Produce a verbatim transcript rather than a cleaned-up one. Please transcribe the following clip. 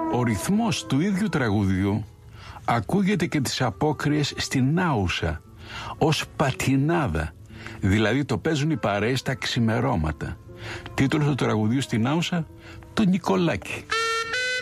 Ο ρυθμός του ίδιου τραγουδιού ακούγεται και τις απόκριες στην Άουσα ως πατινάδα, δηλαδή το παίζουν οι παρέες τα ξημερώματα. Τίτλος του τραγουδιού στην Άουσα, το Νικολάκι.